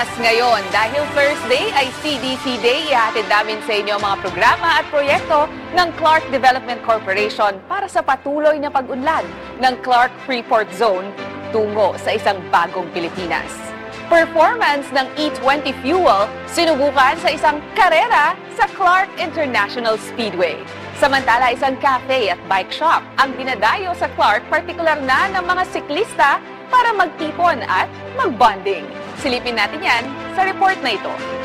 Ngayon, dahil Thursday ay CDC Day, ihatid namin sa inyo ang mga programa at proyekto ng Clark Development Corporation para sa patuloy na pag-unlad ng Clark Freeport Zone tungo sa isang bagong Pilipinas. Performance ng E20 Fuel sinubukan sa isang karera sa Clark International Speedway. Samantala, isang cafe at bike shop ang dinadayo sa Clark, partikular na ng mga siklista para magtipon at magbonding. Silipin natin yan sa report na ito.